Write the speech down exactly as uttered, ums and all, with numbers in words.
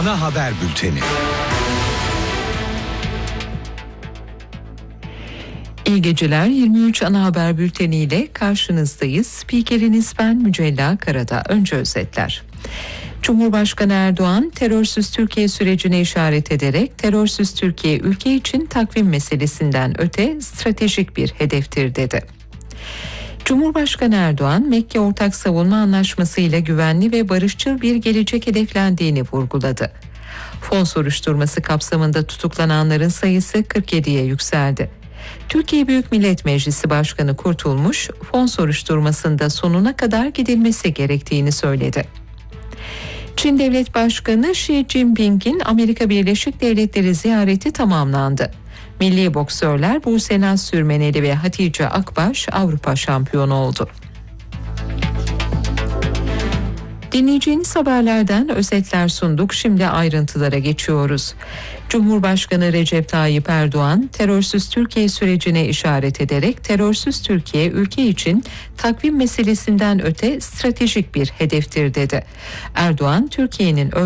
Ana Haber Bülteni. İyi geceler. yirmi üç Ana Haber Bülteni ile karşınızdayız. Spikeriniz ben Mücella Karada. Önce özetler. Cumhurbaşkanı Erdoğan terörsüz Türkiye sürecine işaret ederek terörsüz Türkiye ülke için takvim meselesinden öte stratejik bir hedeftir dedi. Cumhurbaşkanı Erdoğan, Mekke Ortak Savunma Anlaşması ile güvenli ve barışçıl bir gelecek hedeflendiğini vurguladı. Fon soruşturması kapsamında tutuklananların sayısı kırk yediye yükseldi. Türkiye Büyük Millet Meclisi Başkanı Kurtulmuş, fon soruşturmasında sonuna kadar gidilmesi gerektiğini söyledi. Çin Devlet Başkanı Xi Jinping'in Amerika Birleşik Devletleri ziyareti tamamlandı. Milli boksörler Buse Naz Sürmeneli ve Hatice Akbaş Avrupa şampiyonu oldu. Dinleyeceğiniz haberlerden özetler sunduk. Şimdi ayrıntılara geçiyoruz. Cumhurbaşkanı Recep Tayyip Erdoğan, terörsüz Türkiye sürecine işaret ederek terörsüz Türkiye ülke için takvim meselesinden öte stratejik bir hedeftir dedi. Erdoğan, Türkiye'nin